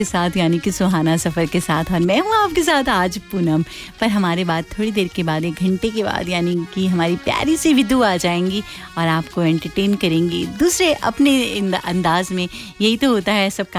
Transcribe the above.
के साथ यानी कि सुहाना सफ़र के साथ और मैं हूँ आपके साथ आज पूनम। पर हमारे बाद थोड़ी देर के बाद 1 घंटे के बाद यानी कि हमारी प्यारी सी विदु आ जाएंगी और आपको एंटरटेन करेंगी दूसरे अपने अंदाज में। यही तो होता है सब